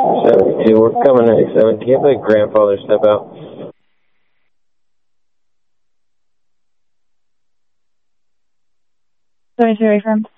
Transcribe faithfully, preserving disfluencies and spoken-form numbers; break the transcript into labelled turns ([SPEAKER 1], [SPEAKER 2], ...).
[SPEAKER 1] seventy-two, we're coming at seven. Can you have a grandfather step out?
[SPEAKER 2] seventy-two, affirm.